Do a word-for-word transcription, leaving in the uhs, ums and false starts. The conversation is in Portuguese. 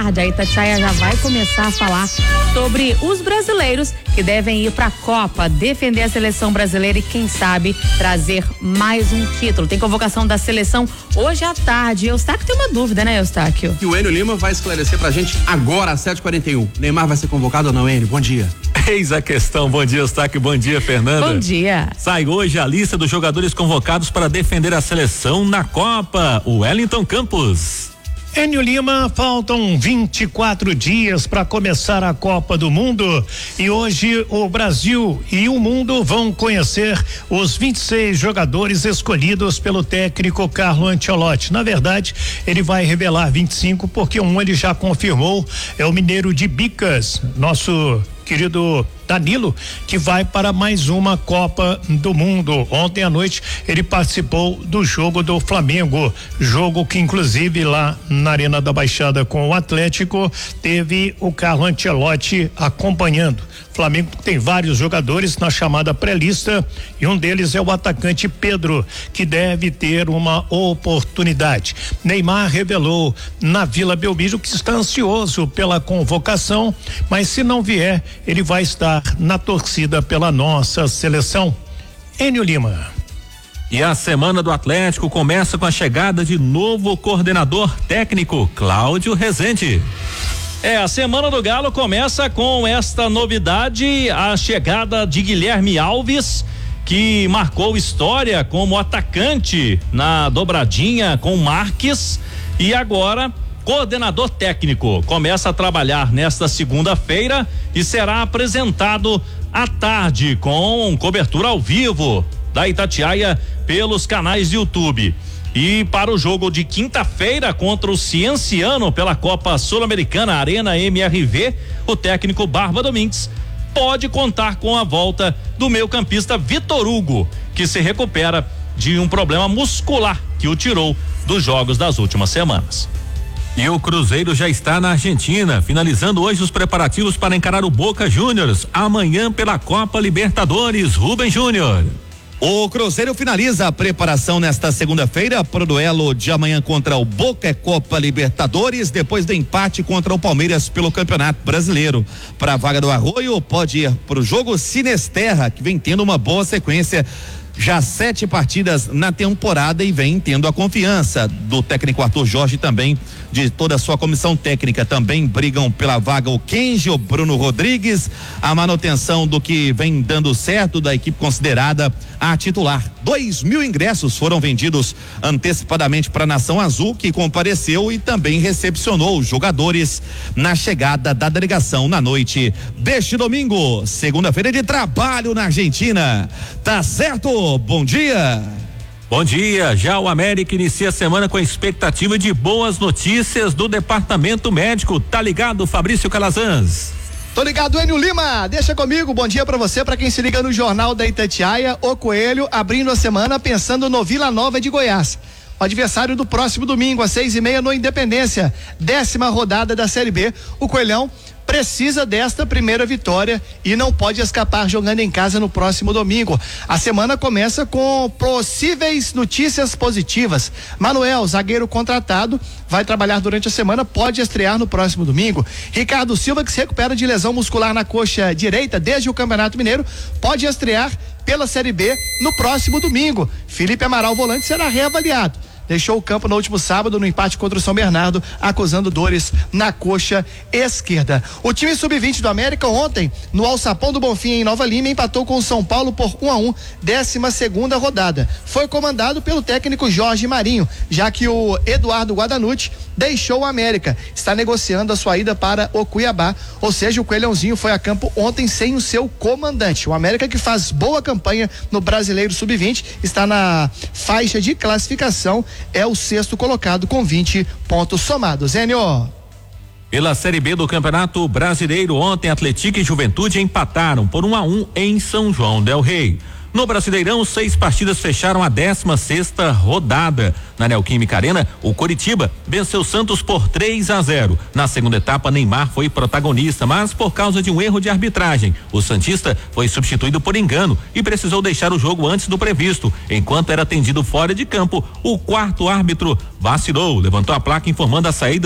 tarde, a Itatiaia já vai começar a falar sobre os brasileiros que devem ir para a Copa, defender a seleção brasileira e quem sabe trazer mais um título. Tem convocação da seleção hoje à tarde. Eustáquio tem uma dúvida, né, Eustáquio? E o Enio Lima vai esclarecer pra gente agora às sete e quarenta e um. Neymar vai ser convocado ou não, Enio? Bom dia. Eis a questão. Bom dia, Eustáquio. Bom dia, Fernanda. Bom dia. Sai hoje a lista dos jogadores convocados para defender a seleção na Copa. O Wellington Campos. Enio Lima, faltam vinte e quatro dias para começar a Copa do Mundo e hoje o Brasil e o mundo vão conhecer os vinte e seis jogadores escolhidos pelo técnico Carlo Ancelotti. Na verdade, ele vai revelar vinte e cinco porque um ele já confirmou, é o mineiro de Bicas, nosso querido Danilo, que vai para mais uma Copa do Mundo. Ontem à noite ele participou do jogo do Flamengo, jogo que inclusive lá na Arena da Baixada com o Atlético teve o Carlo Ancelotti acompanhando. Flamengo tem vários jogadores na chamada pré-lista e um deles é o atacante Pedro, que deve ter uma oportunidade. Neymar revelou na Vila Belmiro que está ansioso pela convocação, mas se não vier, ele vai estar na torcida pela nossa seleção. Enio Lima. E a semana do Atlético começa com a chegada de novo coordenador técnico, Cláudio Rezende. É, a semana do Galo começa com esta novidade, a chegada de Guilherme Alves, que marcou história como atacante na dobradinha com Marques e agora coordenador técnico. Começa a trabalhar nesta segunda-feira e será apresentado à tarde com cobertura ao vivo da Itatiaia pelos canais do YouTube. E para o jogo de quinta-feira contra o Cienciano pela Copa Sul-Americana Arena M R V, o técnico Barba Domingues pode contar com a volta do meio-campista Vitor Hugo, que se recupera de um problema muscular que o tirou dos jogos das últimas semanas. E o Cruzeiro já está na Argentina, finalizando hoje os preparativos para encarar o Boca Juniors amanhã pela Copa Libertadores. Rubens Júnior. O Cruzeiro finaliza a preparação nesta segunda-feira para o duelo de amanhã contra o Boca Copa Libertadores, depois do empate contra o Palmeiras pelo Campeonato Brasileiro. Para a vaga do Arroio, pode ir para o jogo Sinesterra, que vem tendo uma boa sequência. Já sete partidas na temporada e vem tendo a confiança do técnico Arthur Jorge, também de toda a sua comissão técnica. Também brigam pela vaga o Kenji, o Bruno Rodrigues, a manutenção do que vem dando certo da equipe considerada a titular. Dois mil ingressos foram vendidos antecipadamente para a Nação Azul, que compareceu e também recepcionou os jogadores na chegada da delegação na noite deste domingo, segunda-feira de trabalho na Argentina. Tá certo? Bom dia. Bom dia. Já o América inicia a semana com a expectativa de boas notícias do departamento médico. Tá ligado, Fabrício Calazans? Tô ligado, Enio Lima. Deixa comigo. Bom dia pra você, pra quem se liga no Jornal da Itatiaia. O Coelho abrindo a semana pensando no Vila Nova de Goiás. O adversário do próximo domingo, às seis e meia, no Independência. Décima rodada da Série B. O Coelhão precisa desta primeira vitória e não pode escapar jogando em casa no próximo domingo. A semana começa com possíveis notícias positivas. Manuel, zagueiro contratado, vai trabalhar durante a semana, pode estrear no próximo domingo. Ricardo Silva, que se recupera de lesão muscular na coxa direita desde o Campeonato Mineiro, pode estrear pela Série B no próximo domingo. Felipe Amaral, volante, será reavaliado. Deixou o campo no último sábado no empate contra o São Bernardo, acusando dores na coxa esquerda. O time sub vinte do América ontem, no Alçapão do Bonfim em Nova Lima, empatou com o São Paulo por um a um, décima segunda rodada. Foi comandado pelo técnico Jorge Marinho, já que o Eduardo Guadanucci deixou o América, está negociando a sua ida para o Cuiabá, ou seja, o Coelhãozinho foi a campo ontem sem o seu comandante. O América, que faz boa campanha no Brasileiro sub vinte, está na faixa de classificação, é o sexto colocado com vinte pontos somados. Enio. Pela Série B do Campeonato Brasileiro, ontem Atlético e Juventude empataram por um a um em São João del Rei. No Brasileirão, seis partidas fecharam a décima sexta rodada. Na Neoquímica Arena, o Coritiba venceu o Santos por três a zero. Na segunda etapa, Neymar foi protagonista, mas por causa de um erro de arbitragem, o santista foi substituído por engano e precisou deixar o jogo antes do previsto. Enquanto era atendido fora de campo, o quarto árbitro vacilou, levantou a placa informando a saída